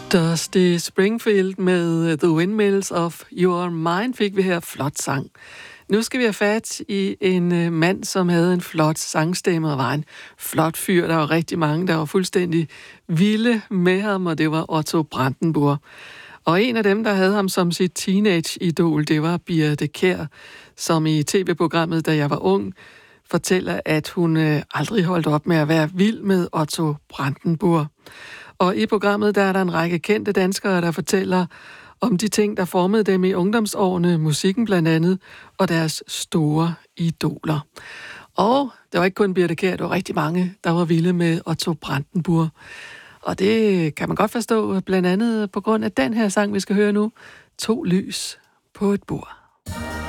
Dusty Springfield med The Windmills of Your Mind fik vi her. Flot sang. Nu skal vi have fat i en mand, som havde en flot sangstemme og var en flot fyr. Der var rigtig mange, der var fuldstændig vilde med ham, og det var Otto Brandenburg. Og en af dem, der havde ham som sit teenage-idol, det var Birthe Kjær, som i tv-programmet, da jeg var ung, fortæller, at hun aldrig holdt op med at være vild med Otto Brandenburg. Og i programmet, der er der en række kendte danskere, der fortæller om de ting, der formede dem i ungdomsårene, musikken blandt andet, og deres store idoler. Og det var ikke kun Birthe Kjær, der var rigtig mange, der var vilde med Otto Brandenburg. Og det kan man godt forstå, blandt andet på grund af den her sang, vi skal høre nu, To lys på et bord.